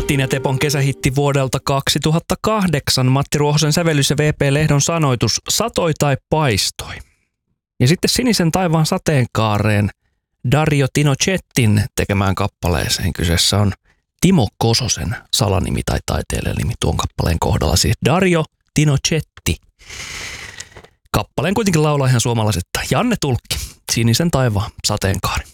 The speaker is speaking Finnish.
Matin ja Tepon kesähitti vuodelta 2008. Matti Ruohosen sävellys ja VP Lehdon sanoitus satoi tai paistoi. Ja sitten Sinisen taivaan sateenkaareen Dario Tinocettin tekemään kappaleeseen. Kyseessä on Timo Kososen salanimi tai taiteilijanimi tuon kappaleen kohdalla. Siis Dario Tinocetti. Kappaleen kuitenkin laulaa ihan suomalaiset Janne Tulkki. Sinisen taivaan sateenkaari.